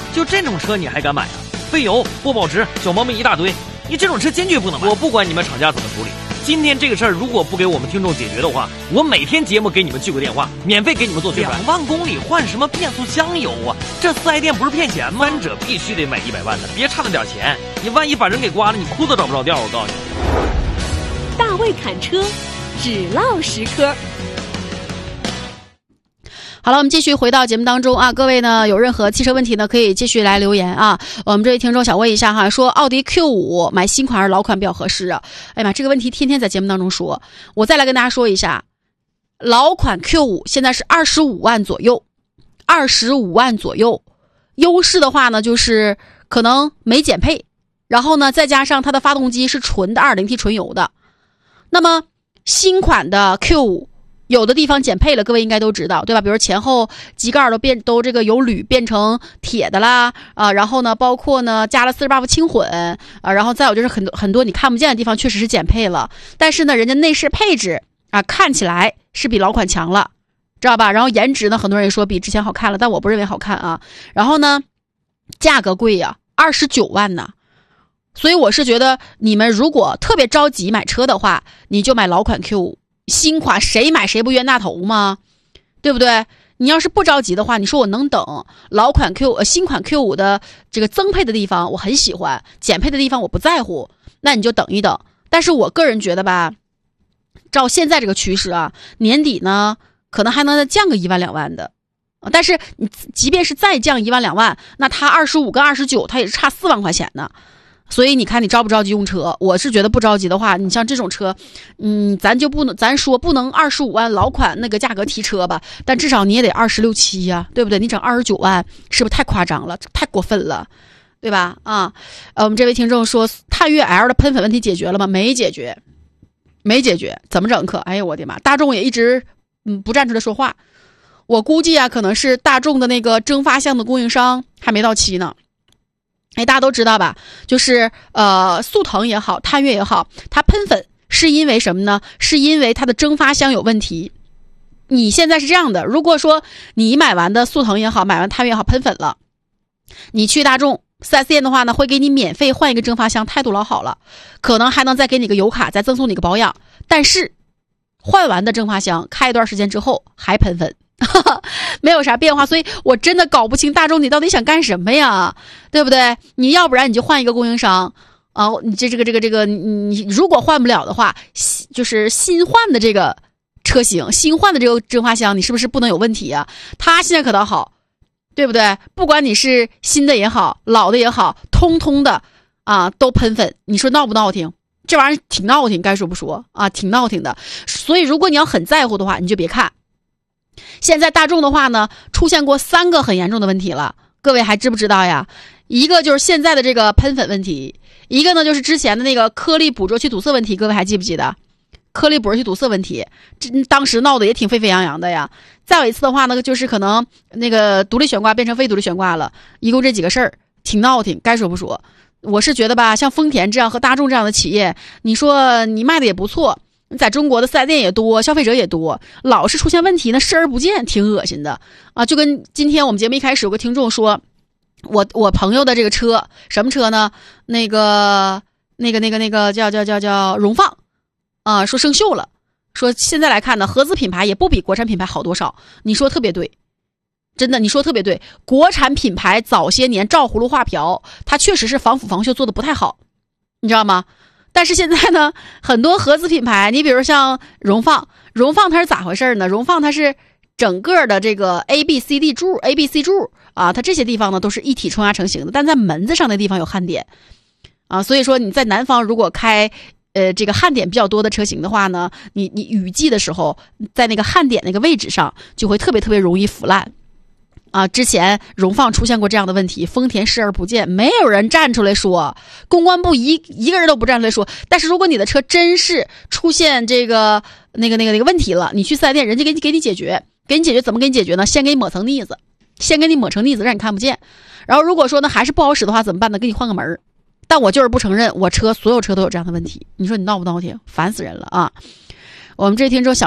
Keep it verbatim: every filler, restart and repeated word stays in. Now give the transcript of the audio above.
就这种车你还敢买啊？费油、不保值、小毛病一大堆，你这种车坚决不能买。我不管你们厂家怎么处理，今天这个事儿如果不给我们听众解决的话，我每天节目给你们去个电话，免费给你们做宣传。两万公里换什么变速箱油啊？这四 S 店不是骗钱吗？三者必须得买一百万的，别差那点钱，你万一把人给刮了，你裤子找不着调。我告诉你， 大卫侃车，只唠实科。好了，我们继续回到节目当中啊，各位呢有任何汽车问题呢，可以继续来留言啊。我们这位听众想问一下哈，说奥迪 Q 五 买新款还是老款比较合适啊？哎呀妈，这个问题天天在节目当中说，我再来跟大家说一下，老款 Q 五 现在是二十五万左右，二十五万左右，优势的话呢就是可能没减配，然后呢再加上它的发动机是纯的 二点零 T 纯油的。那么新款的 Q 五有的地方减配了，各位应该都知道，对吧？比如前后机盖都变都这个由铝变成铁的啦，啊，然后呢，包括呢加了四十八伏轻混，啊，然后再有就是很多很多你看不见的地方确实是减配了，但是呢，人家内饰配置啊看起来是比老款强了，知道吧？然后颜值呢，很多人也说比之前好看了，但我不认为好看啊。然后呢，价格贵呀，二十九万呢。所以我是觉得你们如果特别着急买车的话，你就买老款 Q 五。新款谁买谁不冤大头吗？对不对？你要是不着急的话，你说我能等老款 Q 呃新款 Q 五 的这个增配的地方我很喜欢，减配的地方我不在乎，那你就等一等。但是我个人觉得吧，照现在这个趋势啊，年底呢可能还能再降个一万两万的。但是你即便是再降一万两万，那它二十五跟二十九它也是差四万块钱呢。所以你看你着不着急用车？我是觉得不着急的话，你像这种车，嗯，咱就不能，咱说不能二十五万老款那个价格提车吧，但至少你也得二十六七呀，对不对？你整二十九万是不是太夸张了？太过分了，对吧？啊，呃，我们这位听众说，探岳 L 的喷粉问题解决了吗？没解决，没解决，怎么整可？哎呦我的妈！大众也一直嗯不站出来说话，我估计啊，可能是大众的那个蒸发箱的供应商还没到期呢。哎，大家都知道吧？就是呃，速腾也好，探岳也好，它喷粉是因为什么呢？是因为它的蒸发箱有问题。你现在是这样的，如果说你买完的速腾也好，买完探岳也好，喷粉了，你去大众 四 S 店的话呢，会给你免费换一个蒸发箱，态度老好了，可能还能再给你个油卡，再赠送你个保养。但是换完的蒸发箱开一段时间之后还喷粉。没有啥变化，所以我真的搞不清大众你到底想干什么呀，对不对？你要不然你就换一个供应商啊，你这这个这个这个你如果换不了的话，就是新换的这个车型，新换的这个蒸发箱，你是不是不能有问题啊？它现在可倒好，对不对？不管你是新的也好，老的也好，通通的啊都喷粉，你说闹不闹挺？这玩意儿挺闹挺，该说不说啊，挺闹挺的。所以如果你要很在乎的话，你就别看。现在大众的话呢，出现过三个很严重的问题了，各位还知不知道呀？一个就是现在的这个喷粉问题，一个呢就是之前的那个颗粒捕捉器堵塞问题，各位还记不记得？颗粒捕捉器堵塞问题，这当时闹得也挺沸沸扬扬的呀。再有一次的话呢，就是可能那个独立悬挂变成非独立悬挂了，一共这几个事儿挺闹挺，该说不说。我是觉得吧，像丰田这样和大众这样的企业，你说你卖的也不错，在中国的四 S 店也多，消费者也多，老是出现问题呢，视而不见，挺恶心的啊！就跟今天我们节目一开始有个听众说，我我朋友的这个车什么车呢？那个那个那个那个叫叫叫叫荣放啊，说生锈了，说现在来看呢，合资品牌也不比国产品牌好多少。你说特别对，真的，你说特别对。国产品牌早些年照葫芦画瓢，它确实是防腐防锈做的不太好，你知道吗？但是现在呢，很多合资品牌，你比如像荣放，荣放它是咋回事呢？荣放它是整个的这个 A B C D 柱 A B C 柱啊，它这些地方呢都是一体冲压成型的，但在门子上的地方有焊点啊，所以说你在南方如果开呃这个焊点比较多的车型的话呢，你你雨季的时候，在那个焊点那个位置上就会特别特别容易腐烂。啊，之前荣放出现过这样的问题，丰田视而不见，没有人站出来说，公关部一一个人都不站出来说。但是如果你的车真是出现这个那个那个那个问题了，你去四 S 店，人家给你给你解决，给你解决怎么给你解决呢？先给你抹层腻子，先给你抹成腻子，让你看不见。然后如果说呢还是不好使的话怎么办呢？给你换个门。但我就是不承认，我车所有车都有这样的问题，你说你闹不闹挺？烦死人了啊！我们这听众小